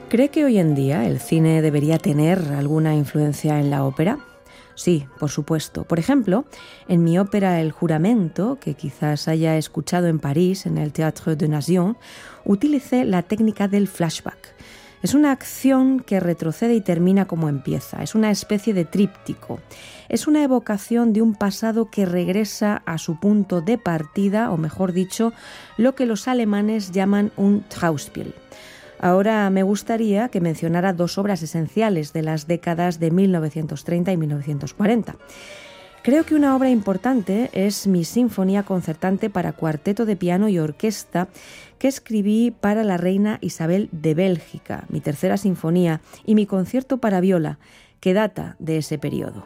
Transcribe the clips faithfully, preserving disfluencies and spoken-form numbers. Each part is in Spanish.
¿Cree que hoy en día el cine debería tener alguna influencia en la ópera? Sí, por supuesto. Por ejemplo, en mi ópera El Juramento, que quizás haya escuchado en París, en el Théâtre de Nation, utilicé la técnica del flashback. Es una acción que retrocede y termina como empieza. Es una especie de tríptico. Es una evocación de un pasado que regresa a su punto de partida, o mejor dicho, lo que los alemanes llaman un Trauspiel. Ahora me gustaría que mencionara dos obras esenciales de las décadas de mil novecientos treinta y mil novecientos cuarenta. Creo que una obra importante es mi Sinfonía concertante para cuarteto de piano y orquesta que escribí para la reina Isabel de Bélgica, mi tercera sinfonía, y mi concierto para viola, que data de ese periodo.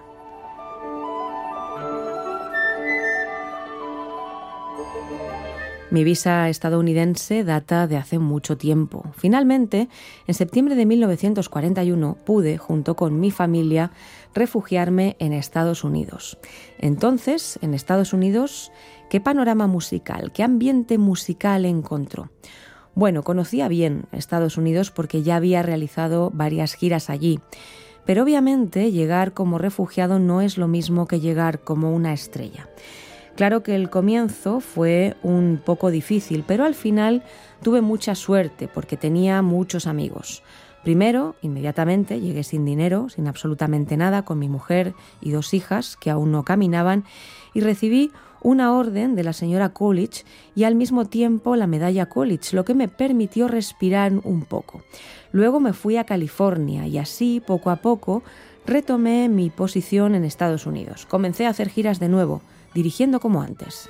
Mi visa estadounidense data de hace mucho tiempo. Finalmente, en septiembre de mil novecientos cuarenta y uno, pude, junto con mi familia, refugiarme en Estados Unidos. Entonces, en Estados Unidos, ¿qué panorama musical, qué ambiente musical encontró? Bueno, conocía bien Estados Unidos porque ya había realizado varias giras allí. Pero obviamente llegar como refugiado no es lo mismo que llegar como una estrella. Claro que el comienzo fue un poco difícil, pero al final tuve mucha suerte porque tenía muchos amigos. Primero, inmediatamente, llegué sin dinero, sin absolutamente nada, con mi mujer y dos hijas que aún no caminaban, y recibí una orden de la señora Coolidge y al mismo tiempo la medalla Coolidge, lo que me permitió respirar un poco. Luego me fui a California y así, poco a poco, retomé mi posición en Estados Unidos. Comencé a hacer giras de nuevo, dirigiendo como antes.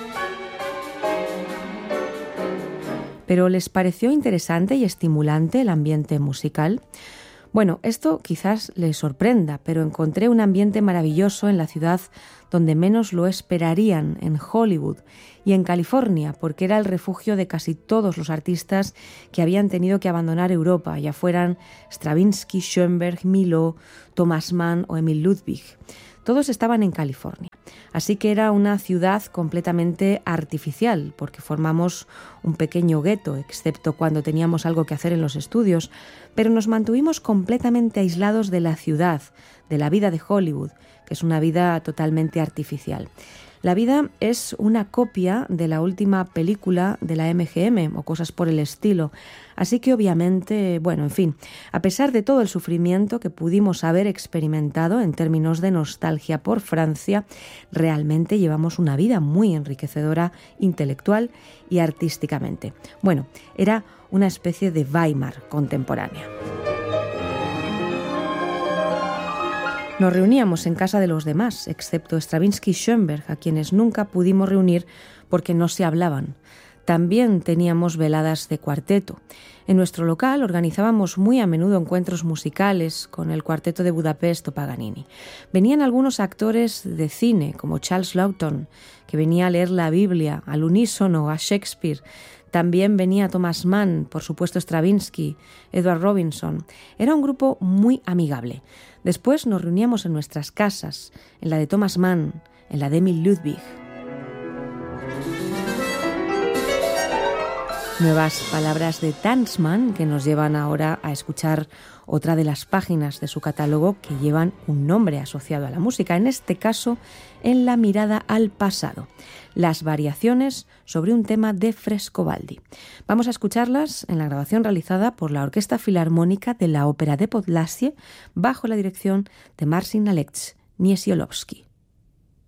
¿Pero les pareció interesante y estimulante el ambiente musical? Bueno, esto quizás les sorprenda, pero encontré un ambiente maravilloso en la ciudad donde menos lo esperarían, en Hollywood y en California, porque era el refugio de casi todos los artistas que habían tenido que abandonar Europa, ya fueran Stravinsky, Schoenberg, Milhaud, Thomas Mann o Emil Ludwig. Todos estaban en California. Así que era una ciudad completamente artificial, porque formamos un pequeño gueto, excepto cuando teníamos algo que hacer en los estudios, pero nos mantuvimos completamente aislados de la ciudad, de la vida de Hollywood, que es una vida totalmente artificial. La vida es una copia de la última película de la M G M o cosas por el estilo. Así que obviamente, bueno, en fin, a pesar de todo el sufrimiento que pudimos haber experimentado en términos de nostalgia por Francia, realmente llevamos una vida muy enriquecedora intelectual y artísticamente. Bueno, era una especie de Weimar contemporánea. Nos reuníamos en casa de los demás, excepto Stravinsky y Schoenberg, a quienes nunca pudimos reunir porque no se hablaban. También teníamos veladas de cuarteto. En nuestro local organizábamos muy a menudo encuentros musicales con el cuarteto de Budapest o Paganini. Venían algunos actores de cine, como Charles Laughton, que venía a leer la Biblia al unísono a Shakespeare. También venía Thomas Mann, por supuesto Stravinsky, Edward Robinson. Era un grupo muy amigable. Después nos reuníamos en nuestras casas, en la de Thomas Mann, en la de Emil Ludwig. Nuevas palabras de Tansman que nos llevan ahora a escuchar otra de las páginas de su catálogo que llevan un nombre asociado a la música, en este caso En la mirada al pasado, las variaciones sobre un tema de Frescobaldi. Vamos a escucharlas en la grabación realizada por la Orquesta Filarmónica de la Ópera de Podlasie bajo la dirección de Marcin Aleks Niesiolowski.